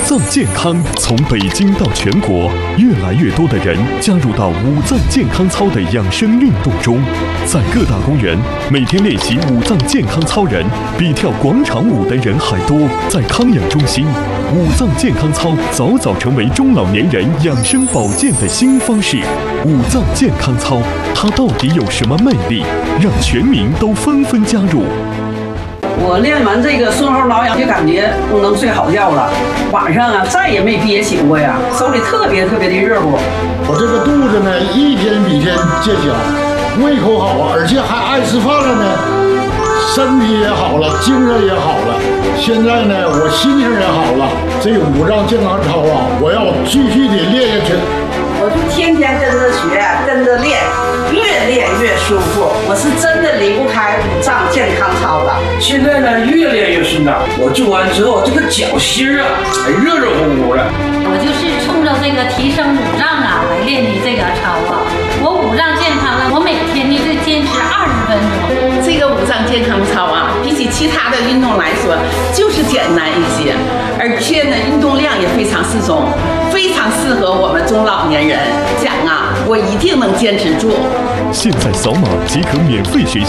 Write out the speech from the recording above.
脏健康从北京到全国，越来越多的人加入到五脏健康操的养生运动中。在各大公园，每天练习五脏健康操人比跳广场舞的人还多。在康养中心，五脏健康操早早成为中老年人养生保健的新方式。五脏健康操，它到底有什么魅力，让全民都纷纷加入？ 我练完这个顺后挠痒，就感觉能睡好觉了。晚上啊，再也没憋醒过呀，手里特别的热乎。 我这个肚子呢，一天比一天见小，胃口好啊，而且还爱吃饭了呢，身体也好了，精神也好了。现在呢，我心情也好了。这个五脏健康操啊，我要继续的练下去。 我就天天跟着学，跟着练，越练越舒服。我是真的离不开五脏健康操的。 现在呢，越练越顺当。我做完之后，这个脚心啊，热热乎乎的。 我就是冲着这个提升五脏啊来练的这个操啊。我五脏健康了，我每天呢就坚持20分钟。 这个五脏健康操啊，比起其他的运动来说，就是简单一些，而且呢，运动量也非常适中。非常适合我们中老年人，讲啊，我一定能坚持住。 现在扫码即可免费学习